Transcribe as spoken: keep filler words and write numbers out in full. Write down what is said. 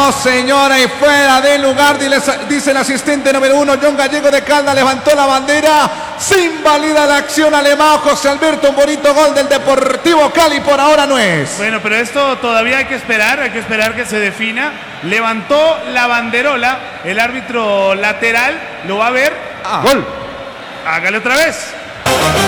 No, señora, y fuera de lugar, dice el asistente número uno, John Gallego de Caldas, levantó la bandera, se invalida la acción alemán, José Alberto, un bonito gol del Deportivo Cali, por ahora no es. Bueno, pero esto todavía hay que esperar, hay que esperar que se defina. Levantó la banderola, el árbitro lateral lo va a ver. Ah. Gol. Hágale otra vez.